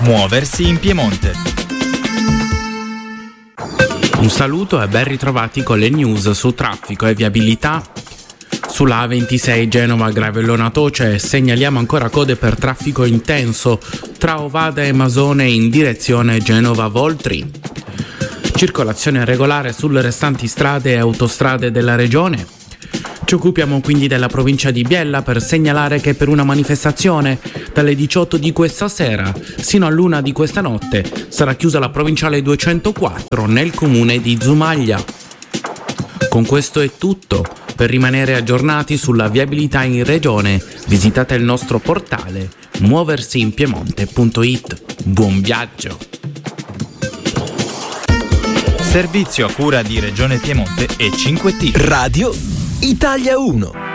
Muoversi in Piemonte. Un saluto e ben ritrovati con le news su traffico e viabilità. Sulla A26 Genova-Gravellona Toce segnaliamo ancora code per traffico intenso tra Ovada e Masone in direzione Genova-Voltri. Circolazione regolare sulle restanti strade e autostrade della regione. Ci occupiamo quindi della provincia di Biella per segnalare che per una manifestazione dalle 18 di questa sera sino all'1 di questa notte sarà chiusa la provinciale 204 nel comune di Zumaglia. Con questo è tutto. Per rimanere aggiornati sulla viabilità in regione visitate il nostro portale muoversiinpiemonte.it. Buon viaggio! Servizio a cura di Regione Piemonte e 5T. Radio Italia 1.